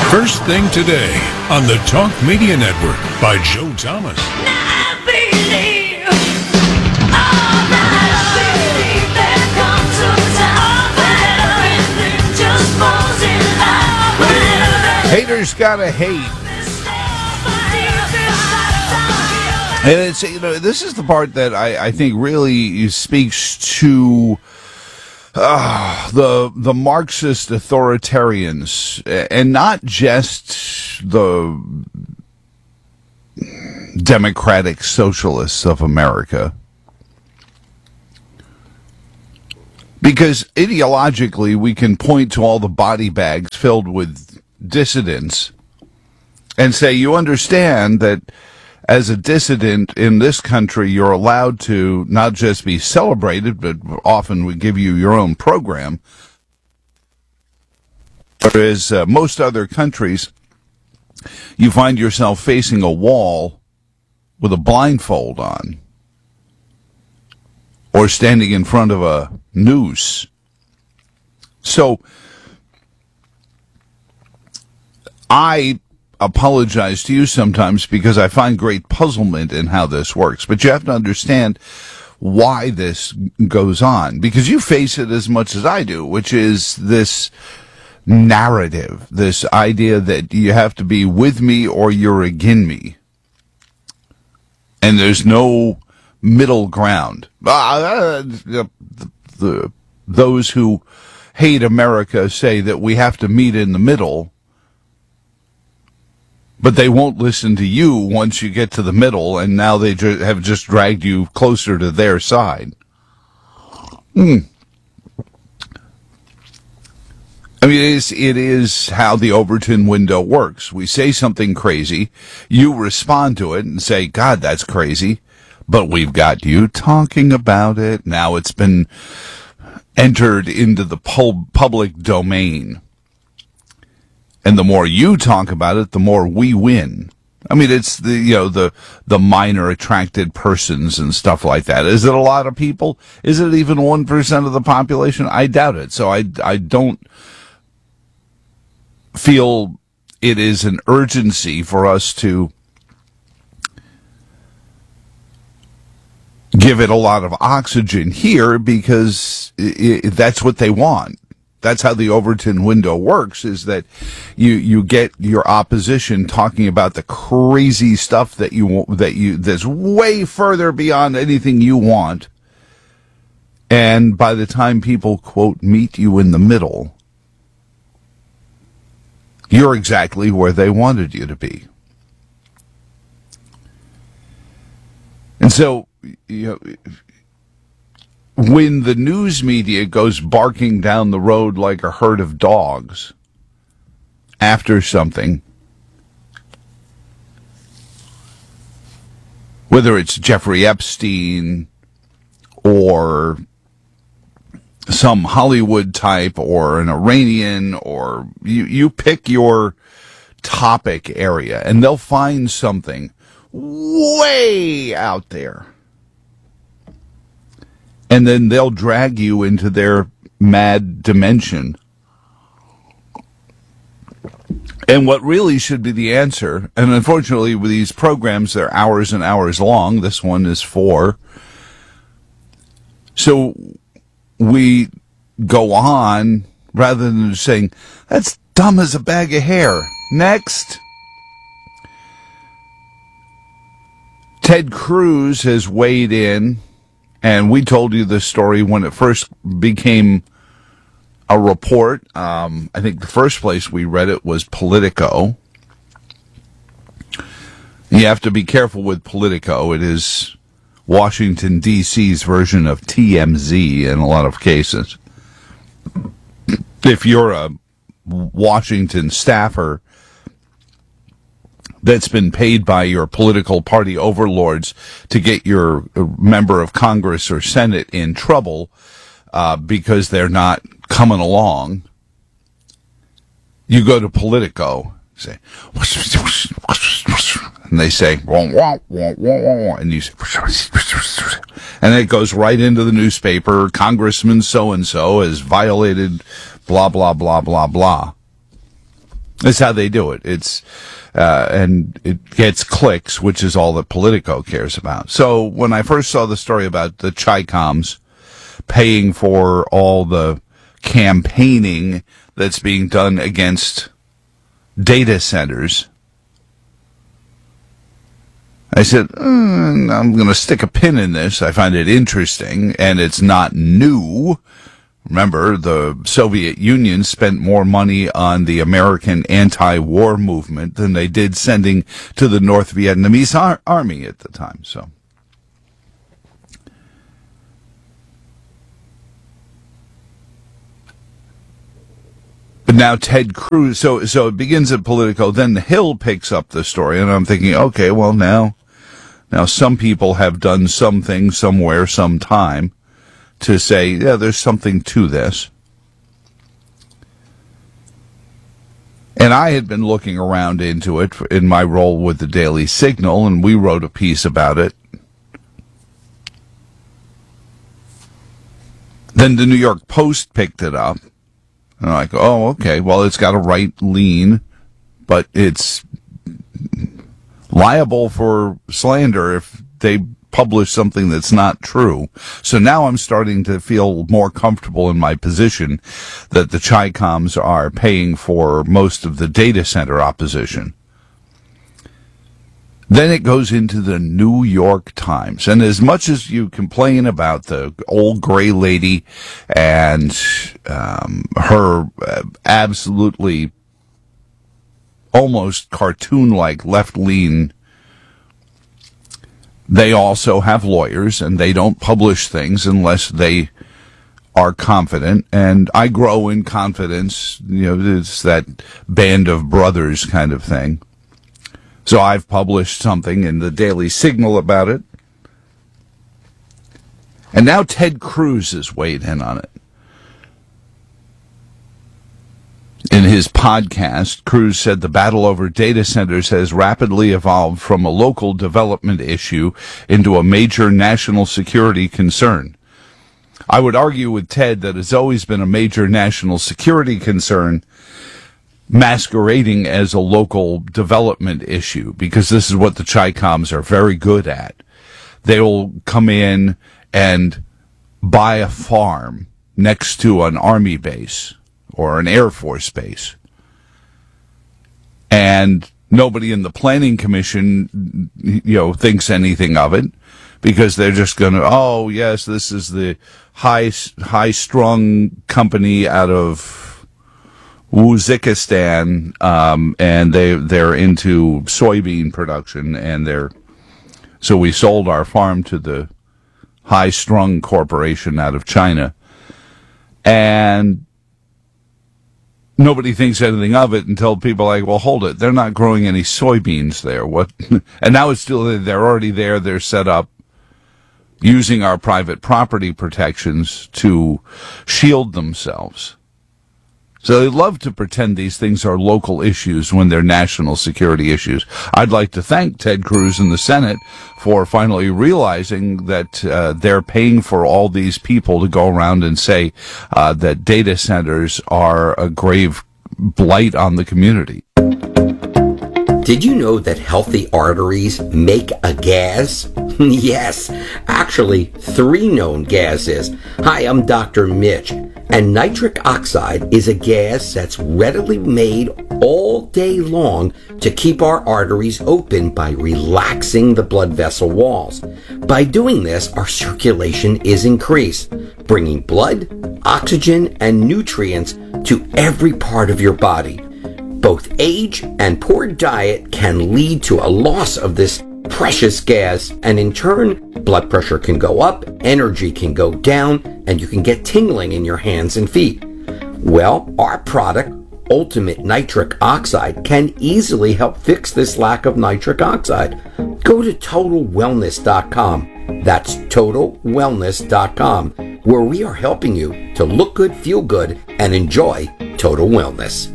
First thing today on the Talk Media Network by Joe Thomas. Haters gotta hate. And it's, this is the part that I think really speaks to the Marxist authoritarians, and not just the democratic socialists of America. Because ideologically, we can point to all the body bags filled with dissidents and say, you understand that as a dissident in this country, you're allowed to not just be celebrated, but often we give you your own program. Whereas most other countries, you find yourself facing a wall with a blindfold on, or standing in front of a noose. So I apologize to you sometimes because I find great puzzlement in how this works. But you have to understand why this goes on, because you face it as much as I do, which is this narrative, this idea that you have to be with me or you're agin me. And there's no middle ground. Those who hate America say that we have to meet in the middle, but they won't listen to you once you get to the middle, and now they have just dragged you closer to their side. I mean, it is how the Overton window works. We say something crazy, you respond to it and say, God, that's crazy, but we've got you talking about it. Now it's been entered into the public domain. And the more you talk about it, the more we win. I mean, it's the minor attracted persons and stuff like that. Is it a lot of people? Is it even 1% of the population? I doubt it. So I don't feel it is an urgency for us to give it a lot of oxygen here, because that's what they want. That's how the Overton window works, is that you get your opposition talking about the crazy stuff that's way further beyond anything you want. And by the time people, quote, meet you in the middle, you're exactly where they wanted you to be. And so, when the news media goes barking down the road like a herd of dogs after something, whether it's Jeffrey Epstein or some Hollywood type or an Iranian, or you pick your topic area and they'll find something way out there. And then they'll drag you into their mad dimension. And what really should be the answer, and unfortunately with these programs, they're hours and hours long. This one is 4. So we go on rather than saying, that's dumb as a bag of hair. Next. Ted Cruz has weighed in. And we told you this story when it first became a report. I think the first place we read it was Politico. You have to be careful with Politico. It is Washington, D.C.'s version of TMZ in a lot of cases. If you're a Washington staffer that's been paid by your political party overlords to get your member of Congress or Senate in trouble because they're not coming along, you go to Politico, say, and they say, and you say, and it goes right into the newspaper, Congressman so-and-so has violated blah, blah, blah, blah, blah. That's how they do it. And it gets clicks, which is all that Politico cares about. So when I first saw the story about the Chi-Coms paying for all the campaigning that's being done against data centers, I said, I'm going to stick a pin in this. I find it interesting, and it's not new. Remember, the Soviet Union spent more money on the American anti-war movement than they did sending to the North Vietnamese army at the time. So, but now Ted Cruz, so it begins at Politico, then the Hill picks up the story, and I'm thinking, okay, well, now some people have done something somewhere, sometime, to say, yeah, there's something to this. And I had been looking around into it in my role with the Daily Signal, and we wrote a piece about it. Then the New York Post picked it up. And I'm like, oh, okay, well, it's got a right lean, but it's liable for slander if they publish something that's not true. So now I'm starting to feel more comfortable in my position that the Chi-Coms are paying for most of the data center opposition. Then it goes into the New York Times. And as much as you complain about the old gray lady and her absolutely almost cartoon-like left-lean, they also have lawyers, and they don't publish things unless they are confident. And I grow in confidence. You know, it's that band of brothers kind of thing. So I've published something in the Daily Signal about it. And now Ted Cruz has weighed in on it. In his podcast, Cruz said the battle over data centers has rapidly evolved from a local development issue into a major national security concern. I would argue with Ted that it's always been a major national security concern masquerading as a local development issue, because this is what the Chi-Coms are very good at. They will come in and buy a farm next to an army base or an Air Force base. And nobody in the Planning Commission, thinks anything of it, because they're just going to, oh, yes, this is the high-strung company out of Uzbekistan, and they're into soybean production, and so we sold our farm to the high-strung corporation out of China. And nobody thinks anything of it until people are like, well, hold it. They're not growing any soybeans there. What? And now they're already there. They're set up using our private property protections to shield themselves. So they love to pretend these things are local issues when they're national security issues. I'd like to thank Ted Cruz and the Senate for finally realizing that they're paying for all these people to go around and say that data centers are a grave blight on the community. Did you know that healthy arteries make a gas? Yes, actually 3 known gases. Hi, I'm Dr. Mitch, and nitric oxide is a gas that's readily made all day long to keep our arteries open by relaxing the blood vessel walls. By doing this, our circulation is increased, bringing blood, oxygen, and nutrients to every part of your body. Both age and poor diet can lead to a loss of this precious gas, and in turn, blood pressure can go up, energy can go down, and you can get tingling in your hands and feet. Well, our product, Ultimate Nitric Oxide, can easily help fix this lack of nitric oxide. Go to TotalWellness.com. That's TotalWellness.com, where we are helping you to look good, feel good, and enjoy total wellness.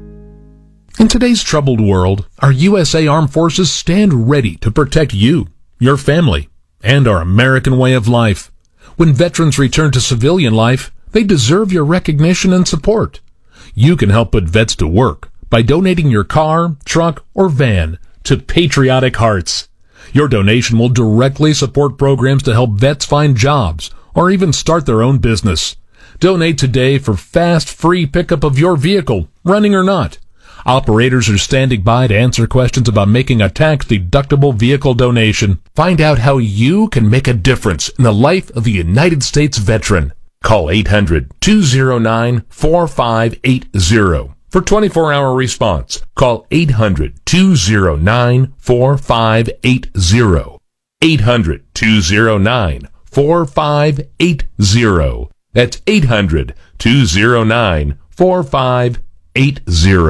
In today's troubled world, our USA Armed Forces stand ready to protect you, your family, and our American way of life. When veterans return to civilian life, they deserve your recognition and support. You can help put vets to work by donating your car, truck, or van to Patriotic Hearts. Your donation will directly support programs to help vets find jobs or even start their own business. Donate today for fast, free pickup of your vehicle, running or not. Operators are standing by to answer questions about making a tax-deductible vehicle donation. Find out how you can make a difference in the life of a United States veteran. Call 800-209-4580 for 24-hour response. Call 800-209-4580. 800-209-4580. That's 800-209-4580.